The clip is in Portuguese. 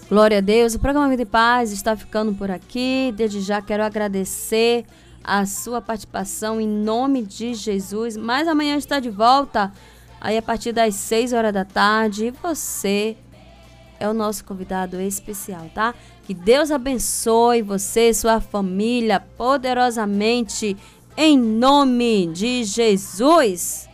Glória a Deus. O programa Vida e Paz está ficando por aqui. Desde já quero agradecer a sua participação em nome de Jesus. Mas amanhã está de volta, aí a partir das 6 horas da tarde. E você é o nosso convidado especial, tá? Que Deus abençoe você e sua família poderosamente, em nome de Jesus.